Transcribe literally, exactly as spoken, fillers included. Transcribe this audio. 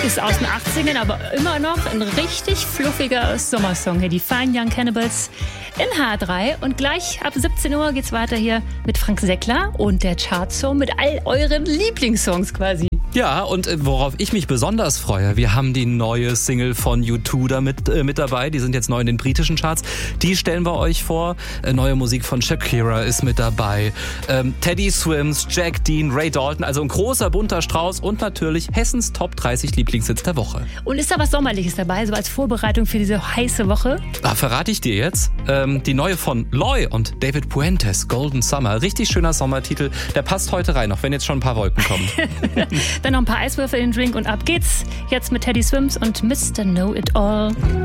Ist aus den achtzigern, aber immer noch ein richtig fluffiger Sommersong hier. Die Fine Young Cannibals in H drei. Und gleich ab siebzehn Uhr geht's weiter hier mit Frank Seckler und der Chartshow mit all euren Lieblingssongs quasi. Ja, und äh, worauf ich mich besonders freue, wir haben die neue Single von U zwei da mit, äh, mit dabei. Die sind jetzt neu in den britischen Charts. Die stellen wir euch vor. Äh, neue Musik von Shakira ist mit dabei. Ähm, Teddy Swims, Jack Dean, Ray Dalton. Also ein großer, bunter Strauß. Und natürlich Hessens Top dreißig Lieblingshits der Woche. Und ist da was Sommerliches dabei, so als Vorbereitung für diese heiße Woche? Da verrate ich dir jetzt. Ähm, die neue von Loy und David Puentes, Golden Summer. Richtig schöner Sommertitel. Der passt heute rein, auch wenn jetzt schon ein paar Wolken kommen. Dann noch ein paar Eiswürfel in den Drink und ab geht's. Jetzt mit Teddy Swims und Mister Know It All.